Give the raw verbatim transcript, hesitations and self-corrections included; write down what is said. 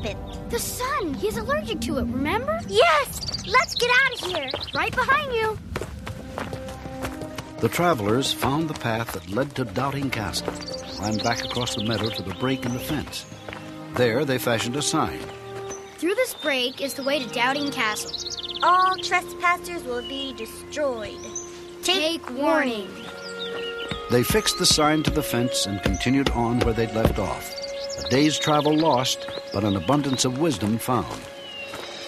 it? The sun. He's allergic to it, remember? Yes! Let's get out of here. Right behind you. The travelers found the path that led to Doubting Castle, ran back across the meadow to the break in the fence. There they fashioned a sign. Through this break is the way to Doubting Castle. All trespassers will be destroyed. Take, Take warning. They fixed the sign to the fence and continued on where they'd left off. A day's travel lost, but an abundance of wisdom found.